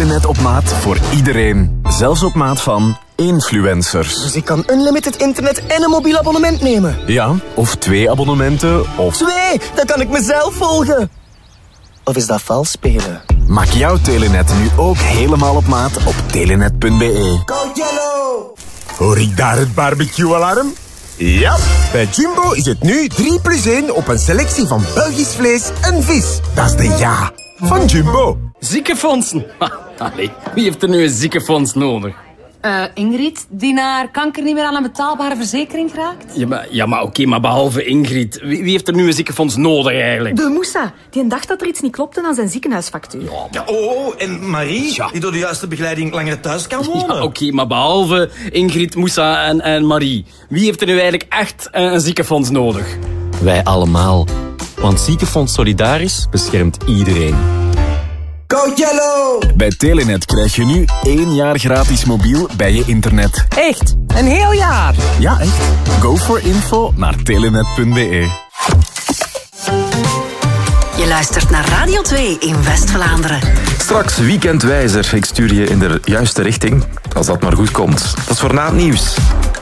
Telenet op maat voor iedereen. Zelfs op maat van influencers. Dus ik kan unlimited internet en een mobiel abonnement nemen? Ja, of 2 abonnementen, of... 2! Dan kan ik mezelf volgen. Of is dat vals spelen? Maak jouw Telenet nu ook helemaal op maat op telenet.be. Go Yellow! Hoor ik daar het barbecue-alarm? Ja, bij Jumbo is het nu 3+1 op een selectie van Belgisch vlees en vis. Dat is de ja van Jumbo. Ziekenfondsen? Allee, wie heeft er nu een ziekenfonds nodig? Ingrid, die naar kanker niet meer aan een betaalbare verzekering geraakt? Maar oké, maar behalve Ingrid, wie heeft er nu een ziekenfonds nodig eigenlijk? De Moussa, die dacht dat er iets niet klopte aan zijn ziekenhuisfactuur. Ja, en Marie, die door de juiste begeleiding langer thuis kan wonen. Ja, oké, maar behalve Ingrid, Moussa en Marie, wie heeft er nu eigenlijk echt een ziekenfonds nodig? Wij allemaal. Want Ziekenfonds Solidaris beschermt iedereen. Go Yellow! Bij Telenet krijg je nu 1 jaar gratis mobiel bij je internet. Echt? Een heel jaar? Ja, echt. Go for info naar telenet.be. Je luistert naar Radio 2 in West-Vlaanderen. Straks Weekendwijzer. Ik stuur je in de juiste richting. Als dat maar goed komt. Dat is voor na het nieuws.